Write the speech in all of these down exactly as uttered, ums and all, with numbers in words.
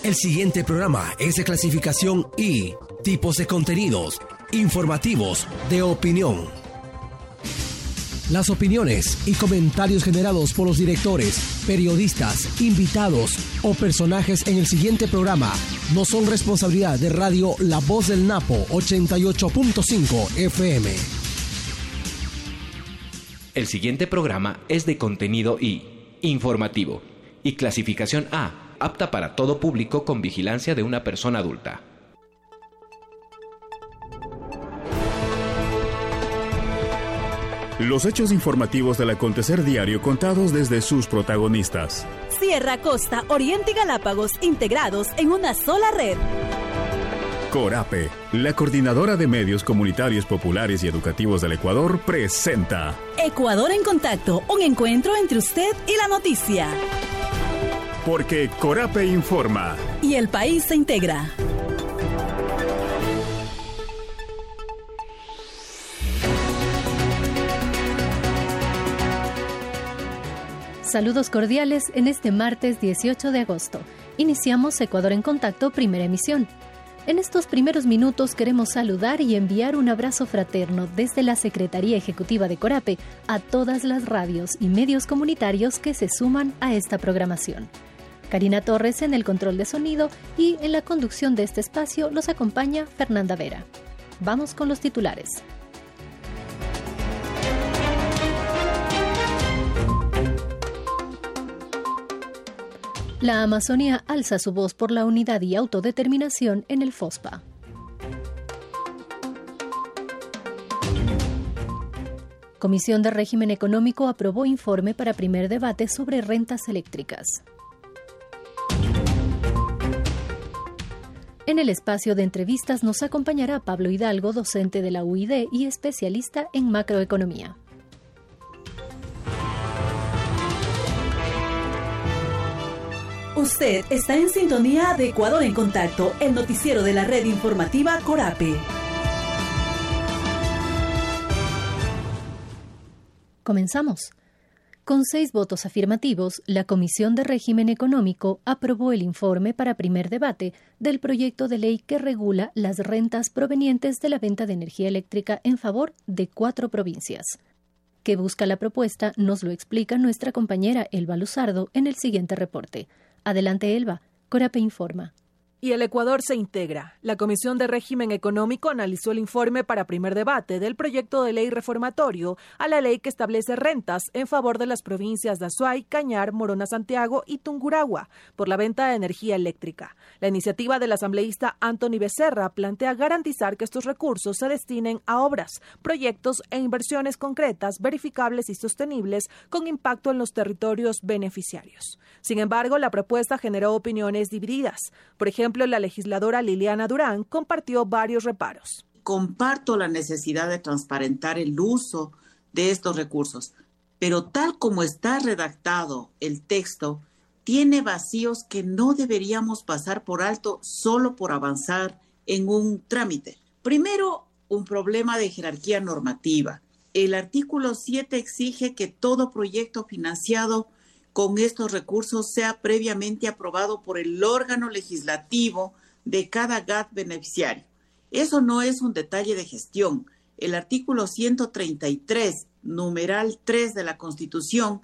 El siguiente programa es de clasificación I, tipos de contenidos, informativos, de opinión. Las opiniones y comentarios generados por los directores, periodistas, invitados o personajes en el siguiente programa no son responsabilidad de Radio La Voz del Napo ochenta y ocho punto cinco F M. El siguiente programa es de contenido I, informativo, y clasificación A, apta para todo público con vigilancia de una persona adulta. Los hechos informativos del acontecer diario contados desde sus protagonistas. Sierra, Costa, Oriente y Galápagos integrados en una sola red. Corape, la coordinadora de medios comunitarios populares y educativos del Ecuador, presenta Ecuador en Contacto, un encuentro entre usted y la noticia. Porque Corape informa. Y el país se integra. Saludos cordiales en este martes dieciocho de agosto. Iniciamos Ecuador en Contacto, primera emisión. En estos primeros minutos queremos saludar y enviar un abrazo fraterno desde la Secretaría Ejecutiva de Corape a todas las radios y medios comunitarios que se suman a esta programación. Karina Torres en el control de sonido y en la conducción de este espacio los acompaña Fernanda Vera. Vamos con los titulares. La Amazonía alza su voz por la unidad y autodeterminación en el FOSPA. Comisión de Régimen Económico aprobó informe para primer debate sobre rentas eléctricas. En el espacio de entrevistas nos acompañará Pablo Hidalgo, docente de la U I D y especialista en macroeconomía. Usted está en sintonía de Ecuador en Contacto, el noticiero de la red informativa Corape. Comenzamos. Con seis votos afirmativos, la Comisión de Régimen Económico aprobó el informe para primer debate del proyecto de ley que regula las rentas provenientes de la venta de energía eléctrica en favor de cuatro provincias. ¿Qué busca la propuesta? Nos lo explica nuestra compañera Elba Luzardo en el siguiente reporte. Adelante, Elba. Corape informa. Y el Ecuador se integra. La Comisión de Régimen Económico analizó el informe para primer debate del proyecto de ley reformatorio a la ley que establece rentas en favor de las provincias de Azuay, Cañar, Morona Santiago y Tungurahua por la venta de energía eléctrica. La iniciativa del asambleísta Anthony Becerra plantea garantizar que estos recursos se destinen a obras, proyectos e inversiones concretas, verificables y sostenibles con impacto en los territorios beneficiarios. Sin embargo, la propuesta generó opiniones divididas. Por ejemplo, la legisladora Liliana Durán compartió varios reparos. Comparto la necesidad de transparentar el uso de estos recursos, pero tal como está redactado el texto, tiene vacíos que no deberíamos pasar por alto solo por avanzar en un trámite. Primero, un problema de jerarquía normativa. El artículo siete exige que todo proyecto financiado con estos recursos sea previamente aprobado por el órgano legislativo de cada G A T beneficiario. Eso no es un detalle de gestión. El artículo ciento treinta y tres, numeral tres de la Constitución,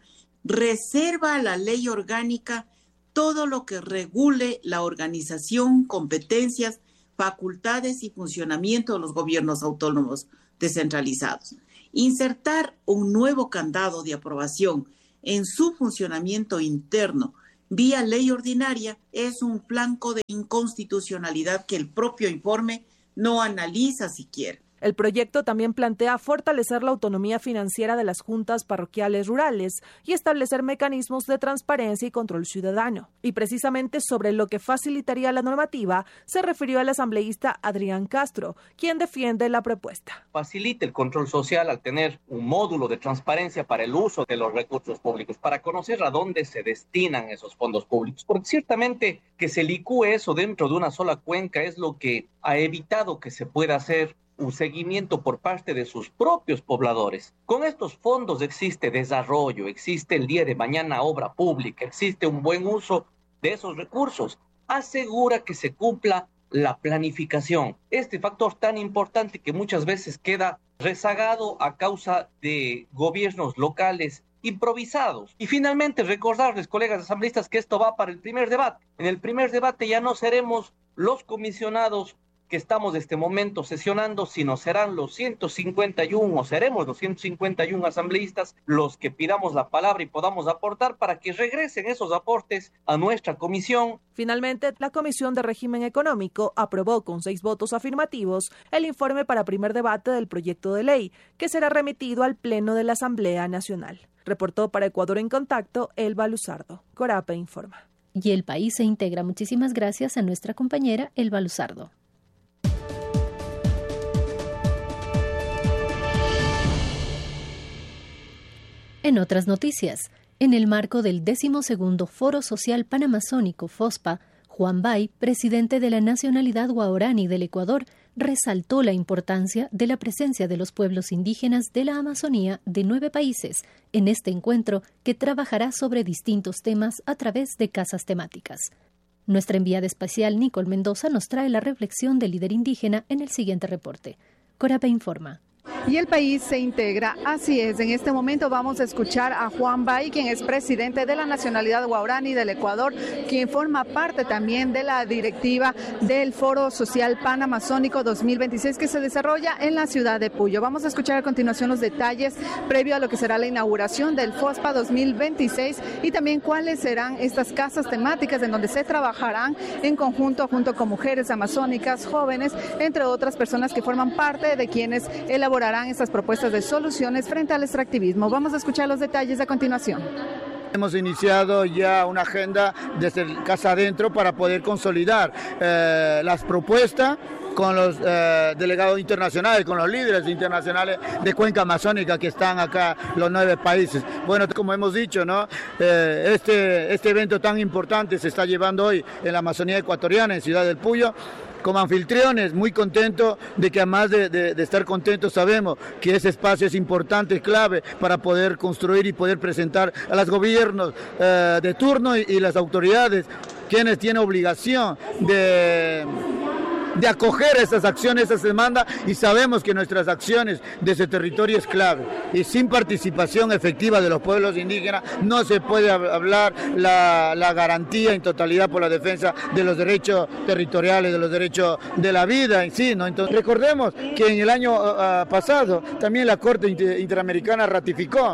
reserva a la ley orgánica todo lo que regule la organización, competencias, facultades y funcionamiento de los gobiernos autónomos descentralizados. Insertar un nuevo candado de aprobación en su funcionamiento interno vía ley ordinaria es un flanco de inconstitucionalidad que el propio informe no analiza siquiera. El proyecto también plantea fortalecer la autonomía financiera de las juntas parroquiales rurales y establecer mecanismos de transparencia y control ciudadano. Y precisamente sobre lo que facilitaría la normativa se refirió el asambleísta Adrián Castro, quien defiende la propuesta. Facilita el control social al tener un módulo de transparencia para el uso de los recursos públicos, para conocer a dónde se destinan esos fondos públicos. Porque ciertamente que se licúe eso dentro de una sola cuenca es lo que ha evitado que se pueda hacer un seguimiento por parte de sus propios pobladores. Con estos fondos existe desarrollo, existe el día de mañana obra pública, existe un buen uso de esos recursos. asegura que se cumpla la planificación. Este factor tan importante que muchas veces queda rezagado a causa de gobiernos locales improvisados. Y finalmente recordarles, colegas asambleístas, que esto va para el primer debate. En el primer debate ya no seremos los comisionados que estamos en este momento sesionando, sino serán los ciento cincuenta y uno, o seremos los ciento cincuenta y uno asambleístas los que pidamos la palabra y podamos aportar para que regresen esos aportes a nuestra comisión. Finalmente, la Comisión de Régimen Económico aprobó con seis votos afirmativos el informe para primer debate del proyecto de ley, que será remitido al Pleno de la Asamblea Nacional. Reportó para Ecuador en Contacto, Elba Luzardo. Corape informa. Y el país se integra. Muchísimas gracias a nuestra compañera Elba Luzardo. En otras noticias, en el marco del decimosegundo Foro Social Panamazónico FOSPA, Juan Bay, presidente de la nacionalidad guaraní del Ecuador, resaltó la importancia de la presencia de los pueblos indígenas de la Amazonía de nueve países en este encuentro que trabajará sobre distintos temas a través de casas temáticas. Nuestra enviada especial Nicole Mendoza nos trae la reflexión del líder indígena en el siguiente reporte. Corape informa. Y el país se integra. Así es, en este momento vamos a escuchar a Juan Bay, quien es presidente de la nacionalidad guaraní del Ecuador, quien forma parte también de la directiva del Foro Social Panamazónico dos mil veintiséis que se desarrolla en la ciudad de Puyo. Vamos a escuchar a continuación los detalles previo a lo que será la inauguración del FOSPA dos mil veintiséis y también cuáles serán estas casas temáticas en donde se trabajarán en conjunto junto con mujeres amazónicas, jóvenes, entre otras personas que forman parte de quienes elaboran harán estas propuestas de soluciones frente al extractivismo. Vamos a escuchar los detalles a continuación. Hemos iniciado ya una agenda desde Casa Adentro para poder consolidar eh, las propuestas con los eh, delegados internacionales, con los líderes internacionales de Cuenca Amazónica que están acá, los nueve países. Bueno, como hemos dicho, ¿no? Eh, este, este evento tan importante se está llevando hoy en la Amazonía ecuatoriana, en Ciudad del Puyo. Como anfitriones, muy contentos de que además de, de, de estar contentos sabemos que ese espacio es importante, clave para poder construir y poder presentar a los gobiernos eh, de turno y, y las autoridades, quienes tienen obligación de... de acoger esas acciones, esas demandas, y sabemos que nuestras acciones de ese territorio es clave. Y sin participación efectiva de los pueblos indígenas no se puede hablar la, la garantía en totalidad por la defensa de los derechos territoriales, de los derechos de la vida en sí, ¿no? Entonces, recordemos que en el año uh, pasado también la Corte Inter- Interamericana ratificó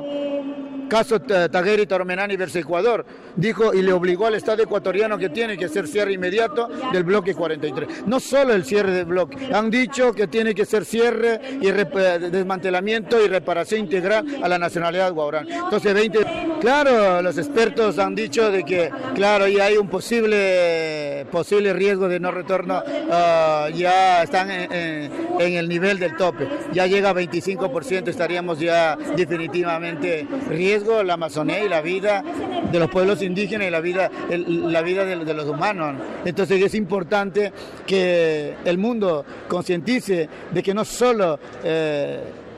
caso Tagueri Toromenani versus Ecuador, dijo y le obligó al Estado ecuatoriano que tiene que hacer cierre inmediato del bloque cuarenta y tres. No solo el cierre del bloque, han dicho que tiene que ser cierre y rep- desmantelamiento y reparación integral a la nacionalidad guaraní. Entonces, veinte, claro, los expertos han dicho de que, claro, ya hay un posible posible riesgo de no retorno, uh, ya están en, en, en el nivel del tope, ya llega a veinticinco por ciento, estaríamos ya definitivamente riesgo la Amazonía y la vida de los pueblos indígenas y la vida, el, la vida de, de los humanos. Entonces es importante que el mundo concientice de que no solo eh,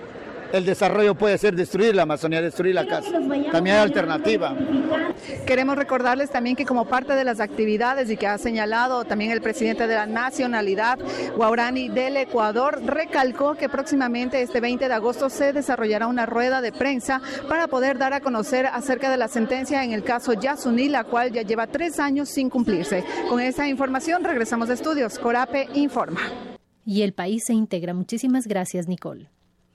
el desarrollo puede ser destruir la Amazonía, destruir la casa. También hay alternativa. Queremos recordarles también que como parte de las actividades y que ha señalado también el presidente de la nacionalidad guaraní del Ecuador, recalcó que próximamente este veinte de agosto se desarrollará una rueda de prensa para poder dar a conocer acerca de la sentencia en el caso Yasuní, la cual ya lleva tres años sin cumplirse. Con esta información regresamos a estudios. Corape informa. Y el país se integra. Muchísimas gracias, Nicole.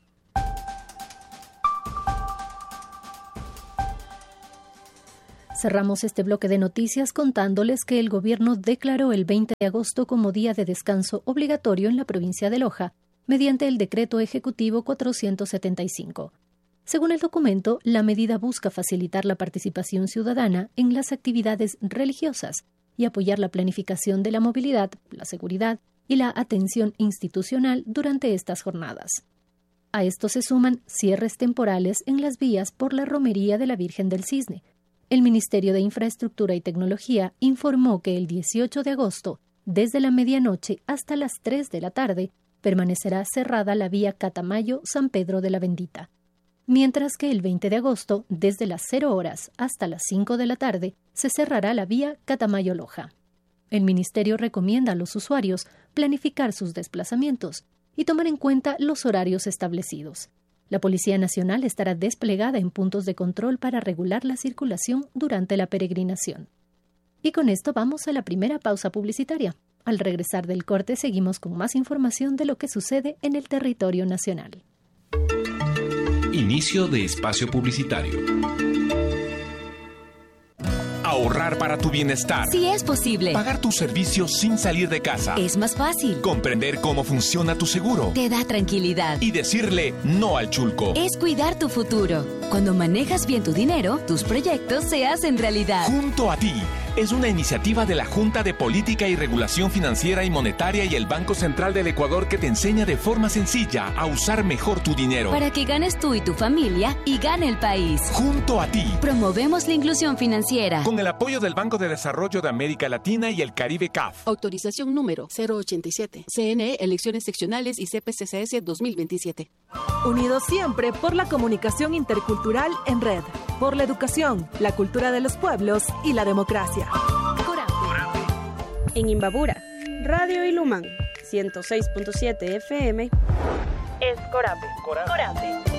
Cerramos este bloque de noticias contándoles que el gobierno declaró el veinte de agosto como día de descanso obligatorio en la provincia de Loja, mediante el decreto ejecutivo cuatrocientos setenta y cinco. Según el documento, la medida busca facilitar la participación ciudadana en las actividades religiosas y apoyar la planificación de la movilidad, la seguridad y la atención institucional durante estas jornadas. A esto se suman cierres temporales en las vías por la romería de la Virgen del Cisne. El Ministerio de Infraestructura y Tecnología informó que el dieciocho de agosto, desde la medianoche hasta las tres de la tarde, permanecerá cerrada la vía Catamayo-San Pedro de la Bendita, mientras que el veinte de agosto, desde las cero horas hasta las cinco de la tarde, se cerrará la vía Catamayo-Loja. El Ministerio recomienda a los usuarios planificar sus desplazamientos y tomar en cuenta los horarios establecidos. La Policía Nacional estará desplegada en puntos de control para regular la circulación durante la peregrinación. Y con esto vamos a la primera pausa publicitaria. Al regresar del corte seguimos con más información de lo que sucede en el territorio nacional. Inicio de espacio publicitario. Ahorrar para tu bienestar. Sí es posible. Pagar tus servicios sin salir de casa. Es más fácil. Comprender cómo funciona tu seguro. Te da tranquilidad. Y decirle no al chulco. Es cuidar tu futuro. Cuando manejas bien tu dinero, tus proyectos se hacen realidad. Junto a ti. Es una iniciativa de la Junta de Política y Regulación Financiera y Monetaria y el Banco Central del Ecuador que te enseña de forma sencilla a usar mejor tu dinero. Para que ganes tú y tu familia y gane el país. Junto a ti. Promovemos la inclusión financiera. Con el apoyo del Banco de Desarrollo de América Latina y el Caribe C A F. Autorización número cero ochenta y siete. C N E, Elecciones Seccionales y C P C C S dos mil veintisiete. Unidos siempre por la comunicación intercultural en red, por la educación, la cultura de los pueblos y la democracia. Corape. En Imbabura, Radio Iluman, ciento seis punto siete F M. Es Corape. Corape. Corape.